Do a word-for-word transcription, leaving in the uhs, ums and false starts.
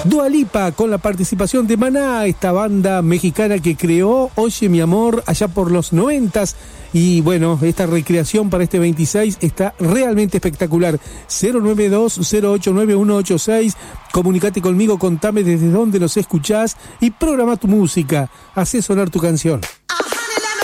Dua Lipa con la participación de Maná, esta banda mexicana que creó Oye Mi Amor allá por los noventas. Y bueno, esta recreación para este veintiséis está realmente espectacular. cero nueve dos cero ocho nueve uno ocho seis. Comunicate conmigo, contame desde dónde nos escuchás y programa tu música. Hacé sonar tu canción.